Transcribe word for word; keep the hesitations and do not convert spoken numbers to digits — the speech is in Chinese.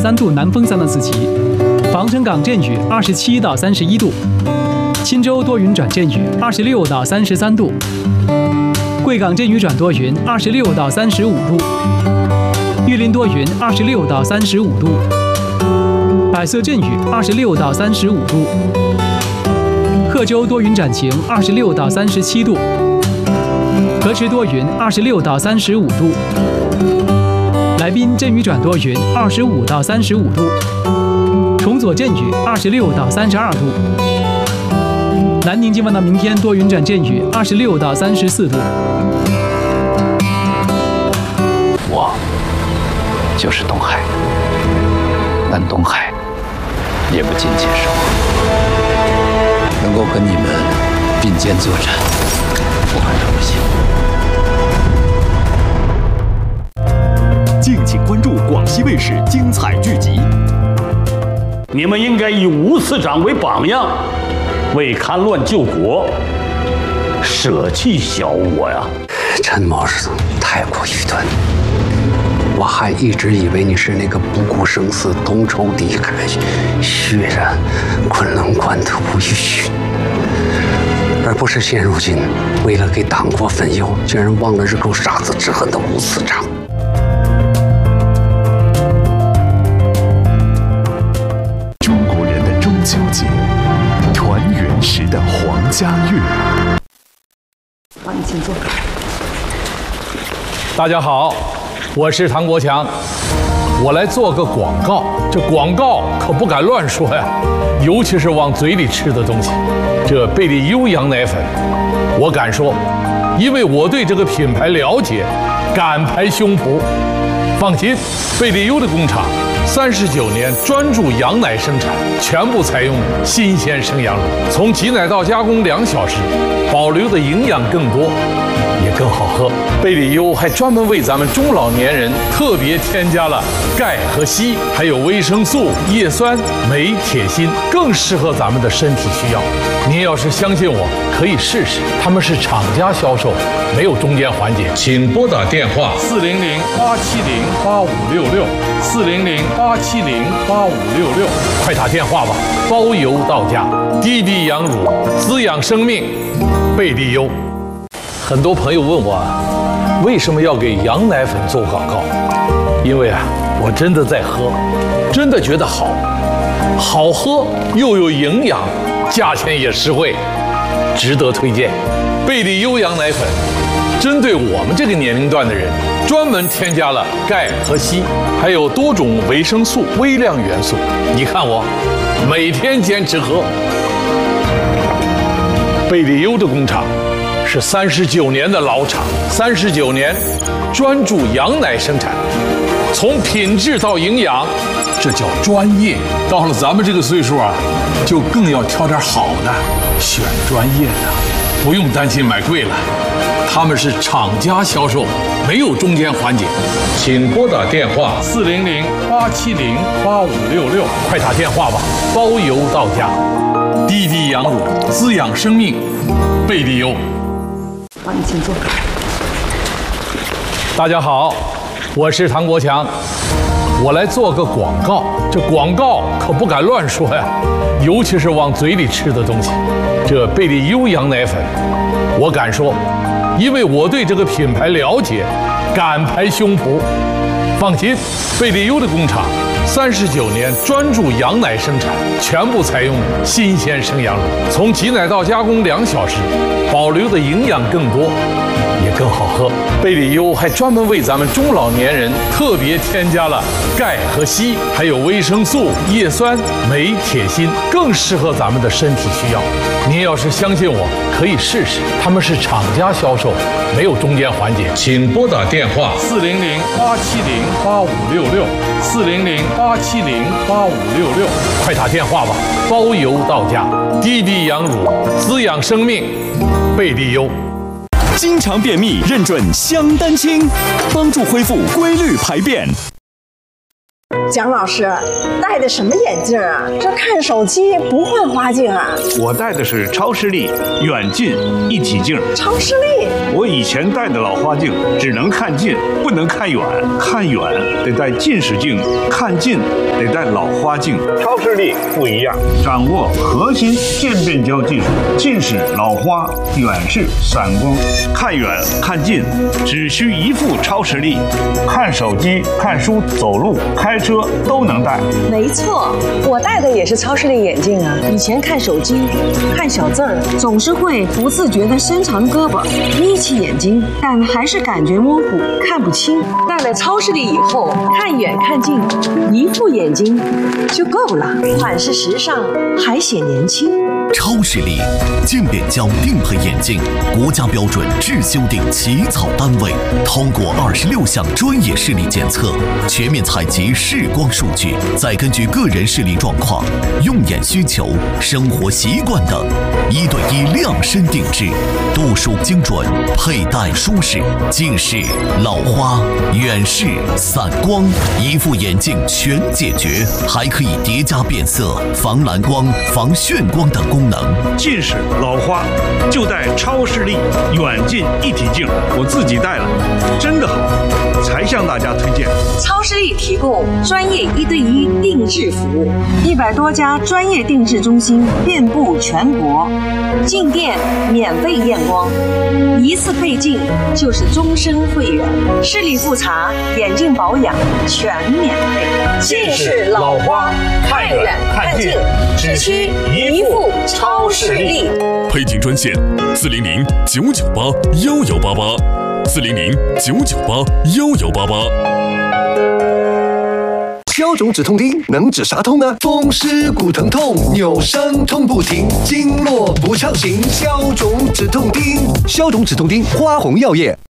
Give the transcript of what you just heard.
三度南风三到四级，防城港阵雨二十七到三十一度，钦州多云转阵雨二十六到三十三度，贵港阵雨转多云二十六到三十五度，玉林多云二十六到三十五度，百色阵雨二十六到三十五度，贺州多云转晴二十六到三十七度，河池多云二十六到三十五度，来宾阵雨转多云二十五到三十五度，崇左阵雨二十六到三十二度，南宁今晚到明天多云转阵雨二十六到三十四度。 我就是东海，但东海也不仅仅是我，能够跟你们并肩作战，我很荣幸。 敬请关注广西卫视精彩剧集。 你们应该以吴次长为榜样，为戡乱救国，舍弃小我呀！ 陈谋士太过愚钝，我还一直以为你是那个不顾生死、同仇敌忾、血染昆仑关的吴玉勋，而不是现如今为了给党国分忧，竟然忘了日寇杀子之恨的吴次长。 中国人的中秋节，团圆时的黄家乐。 好，你请坐。 大家好，我是唐国强，我来做个广告。这广告可不敢乱说呀，尤其是往嘴里吃的东西。这贝利优羊奶粉，我敢说，因为我对这个品牌了解，敢拍胸脯。放心，贝利优的工厂三十九年专注羊奶生产，全部采用新鲜生羊乳，从挤奶到加工两小时，保留的营养更多，也更好喝。贝利优还专门为咱们中老年人特别添加了钙和硒，还有维生素、叶酸、镁、铁、锌，更适合咱们的身体需要。您要是相信我，可以试试。他们是厂家销售，没有中间环节。请拨打电话四零零八七零八五六六四零零八七零八五六六，快打电话吧，包邮到家。滴滴羊乳，滋养生命，贝利优。很多朋友问我，为什么要给羊奶粉做广告？因为啊，我真的在喝，真的觉得好，好喝又有营养，价钱也实惠，值得推荐。贝利优羊奶粉针对我们这个年龄段的人，专门添加了钙和硒，还有多种维生素、微量元素。你看我每天坚持喝。贝利优的工厂是三十九年的老厂，三十九年专注羊奶生产，从品质到营养，这叫专业。到了咱们这个岁数啊，就更要挑点好的，选专业的，不用担心买贵了。他们是厂家销售，没有中间环节。请拨打电话四零零八七零八五六六，快打电话吧，包邮到家。滴滴羊乳，滋养生命，贝利优。 好，你请坐。 大家好，我是唐国强，我来做个广告。这广告可不敢乱说呀，尤其是往嘴里吃的东西。这贝利优羊奶粉，我敢说，因为我对这个品牌了解，敢拍胸脯。放心，贝利优的工厂三十九年专注羊奶生产，全部采用新鲜生羊乳，从挤奶到加工两小时，保留的营养更多，也更好喝。贝利优还专门为咱们中老年人特别添加了钙和硒，还有维生素、叶酸、镁、铁、锌，更适合咱们的身体需要。您要是相信我，可以试试。他们是厂家销售，没有中间环节。请拨打电话四零零八七零八五六六四零零八七零八五六六，快打电话吧，包邮到家。滴滴羊乳，滋养生命，贝利优。 经常便秘，认准香丹清，帮助恢复规律排便。 蒋老师戴的什么眼镜啊？这看手机不换花镜啊？ 我戴的是超视力远近一体镜。 超视力我以前戴的老花镜只能看近，不能看远，看远得戴近视镜，看近得戴老花镜。超视力不一样，掌握核心渐变焦技术，近视、老花、远视、散光，看远看近只需一副超视力，看手机、看书、走路、开车都能戴。 没错，我戴的也是超视力眼镜啊。以前看手机、看小字儿，总是会不自觉地伸长胳膊，眯起眼睛，但还是感觉模糊，看不清。戴了超视力以后，看远看近，一副眼睛就够了，款式时尚，还显年轻。 超视力渐变焦定配眼镜，国家标准制修订起草单位，通过二十六项专业视力检测，全面采集视光数据，再根据个人视力状况、用眼需求、生活习惯等，一对一量身定制，度数精准，佩戴舒适，近视、老花、远视、散光，一副眼镜全解决，还可以叠加变色、防蓝光、防眩光等功能。 近视、老花就戴超视力远近一体镜，我自己戴了，真的好，才向大家推荐。 超视力提供专业一对一定制服务，一百多家专业定制中心遍布全国，进店免费验光，一次配镜就是终身会员，视力复查、眼镜保养全免费。近视、老花，看远看近，只需一副超视力。 配镜专线：四零零九九八幺幺八八，四零零九九八幺幺八八。 消肿止痛钉能止啥痛呢？风湿骨疼痛，扭伤痛不停，经络不畅行，消肿止痛钉。消肿止痛钉，花红药业。